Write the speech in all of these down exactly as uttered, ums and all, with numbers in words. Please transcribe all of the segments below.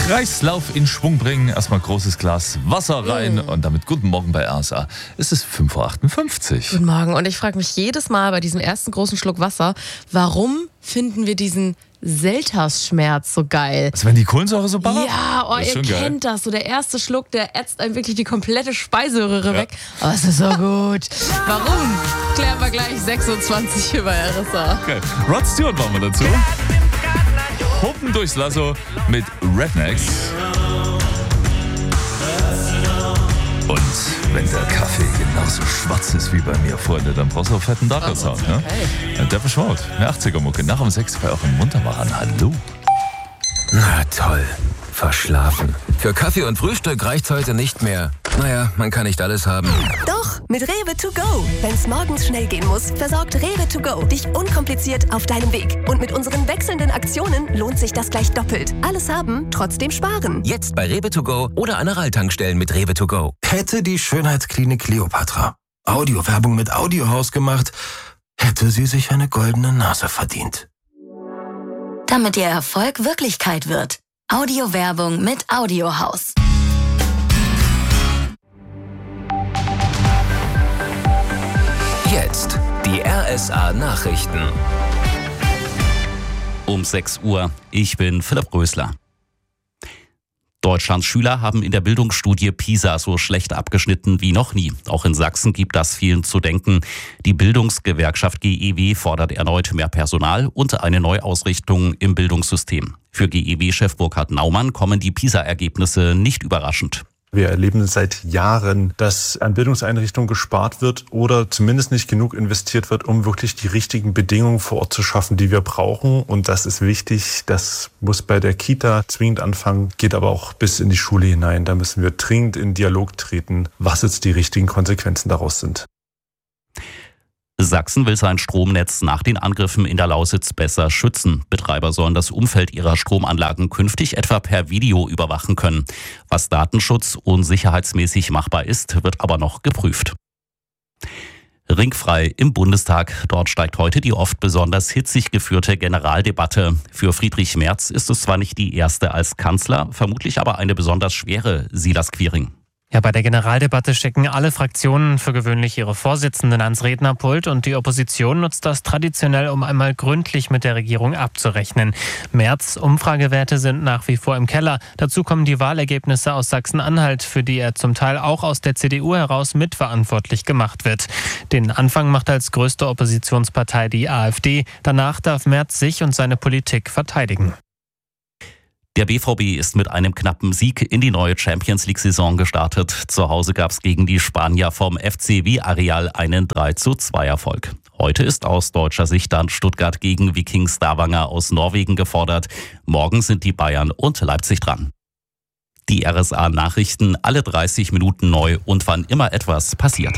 Kreislauf in Schwung bringen. Erstmal großes Glas Wasser rein mm. und damit guten Morgen bei R S A. Es ist fünf Uhr achtundfünfzig. Guten Morgen. Und ich frage mich jedes Mal bei diesem ersten großen Schluck Wasser, warum finden wir diesen Seltersschmerz so geil? Also wenn die Kohlensäure so ballert? Ja, oh, ihr kennt geil. das. So der erste Schluck, der ätzt einem wirklich die komplette Speiseröhre ja. weg. Aber es ist so gut. Warum? Klären wir gleich sechsundzwanzig hier bei R S A. Okay. Rod Stewart machen wir dazu. Hupen durchs Lasso mit Rednecks. Und wenn der Kaffee genauso schwarz ist wie bei mir, Freunde, dann brauchst du auch fetten Darker-Sound. Ne? Okay. Depeche Mode, eine achtziger-Mucke, nach um sechs bei euren Muntermachern. Hallo. Na toll, verschlafen. Für Kaffee und Frühstück reicht's heute nicht mehr. Naja, man kann nicht alles haben. Doch, mit Rewe to go. Wenn's morgens schnell gehen muss, versorgt Rewe to go dich unkompliziert auf deinem Weg. Und mit unseren wechselnden Aktionen lohnt sich das gleich doppelt. Alles haben, trotzdem sparen. Jetzt bei Rewe to go oder an Aral-Tankstellen mit Rewe to go. Hätte die Schönheitsklinik Kleopatra Audiowerbung mit Audiohaus gemacht, hätte sie sich eine goldene Nase verdient. Damit ihr Erfolg Wirklichkeit wird. Audiowerbung mit Audiohaus. Jetzt die R S A-Nachrichten. Um sechs Uhr. Ich bin Philipp Rösler. Deutschlands Schüler haben in der Bildungsstudie PISA so schlecht abgeschnitten wie noch nie. Auch in Sachsen gibt das vielen zu denken. Die Bildungsgewerkschaft G E W fordert erneut mehr Personal und eine Neuausrichtung im Bildungssystem. Für G E W-Chef Burkhard Naumann kommen die PISA-Ergebnisse nicht überraschend. Wir erleben seit Jahren, dass an Bildungseinrichtungen gespart wird oder zumindest nicht genug investiert wird, um wirklich die richtigen Bedingungen vor Ort zu schaffen, die wir brauchen. Und das ist wichtig. Das muss bei der Kita zwingend anfangen, geht aber auch bis in die Schule hinein. Da müssen wir dringend in Dialog treten, was jetzt die richtigen Konsequenzen daraus sind. Sachsen will sein Stromnetz nach den Angriffen in der Lausitz besser schützen. Betreiber sollen das Umfeld ihrer Stromanlagen künftig etwa per Video überwachen können. Was Datenschutz- und sicherheitsmäßig machbar ist, wird aber noch geprüft. Ringfrei im Bundestag. Dort steigt heute die oft besonders hitzig geführte Generaldebatte. Für Friedrich Merz ist es zwar nicht die erste als Kanzler, vermutlich aber eine besonders schwere Silas Quiring. Ja, bei der Generaldebatte stecken alle Fraktionen für gewöhnlich ihre Vorsitzenden ans Rednerpult und die Opposition nutzt das traditionell, um einmal gründlich mit der Regierung abzurechnen. Merz, Umfragewerte sind nach wie vor im Keller. Dazu kommen die Wahlergebnisse aus Sachsen-Anhalt, für die er zum Teil auch aus der C D U heraus mitverantwortlich gemacht wird. Den Anfang macht als größte Oppositionspartei die AfD. Danach darf Merz sich und seine Politik verteidigen. Der B V B ist mit einem knappen Sieg in die neue Champions-League-Saison gestartet. Zu Hause gab es gegen die Spanier vom F C Villarreal einen drei zu zwei Erfolg. Heute ist aus deutscher Sicht dann Stuttgart gegen Viking Stavanger aus Norwegen gefordert. Morgen sind die Bayern und Leipzig dran. Die R S A-Nachrichten alle dreißig Minuten neu und wann immer etwas passiert.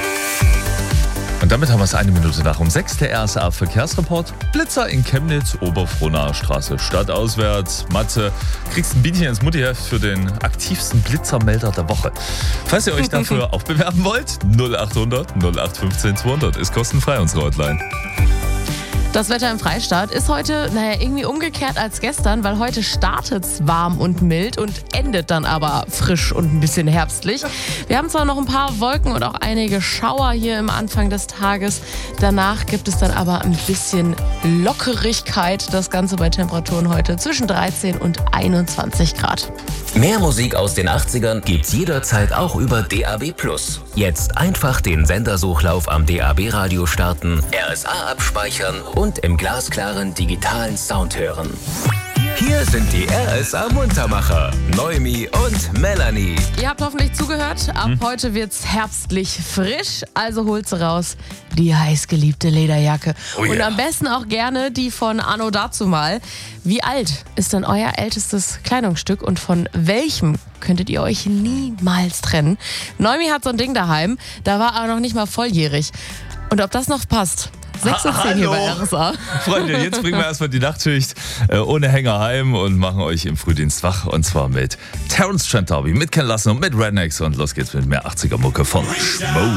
Und damit haben wir es eine Minute nach um sechs. Der R S A-Verkehrsreport. Blitzer in Chemnitz, Oberfrohnaer Straße, stadtauswärts. Matze, kriegst ein Bienchen ins Muttiheft für den aktivsten Blitzermelder der Woche. Falls ihr euch dafür auch bewerben wollt, null acht hundert null acht fünfzehn zweihundert ist kostenfrei unsere Hotline. Das Wetter im Freistaat ist heute, naja, irgendwie umgekehrt als gestern, weil heute startet es warm und mild und endet dann aber frisch und ein bisschen herbstlich. Wir haben zwar noch ein paar Wolken und auch einige Schauer hier im Anfang des Tages. Danach gibt es dann aber ein bisschen Lockerigkeit. Das Ganze bei Temperaturen heute zwischen dreizehn und einundzwanzig Grad. Mehr Musik aus den achtzigern gibt's jederzeit auch über D A B plus. Jetzt einfach den Sendersuchlauf am D A B-Radio starten, R S A abspeichern und im glasklaren digitalen Sound hören. Hier sind die R S A-Muntermacher, Noemi und Melanie. Ihr habt hoffentlich zugehört. Ab hm. heute wird's herbstlich frisch, also holt sie raus. Die heißgeliebte Lederjacke. Oh, und yeah. am besten auch gerne die von Anno dazumal. Wie alt ist denn euer ältestes Kleidungsstück und von welchem könntet ihr euch niemals trennen? Noemi hat so ein Ding daheim, da war er noch nicht mal volljährig. Und ob das noch passt? sechs Uhr zehn hier bei R S A. Freunde, jetzt bringen wir erstmal die Nachtschicht äh, ohne Hänger heim und machen euch im Frühdienst wach. Und zwar mit Terence Trent D'Arby, mit Ken Lassen und mit Rednecks. Und los geht's mit mehr achtziger-Mucke von Schmo.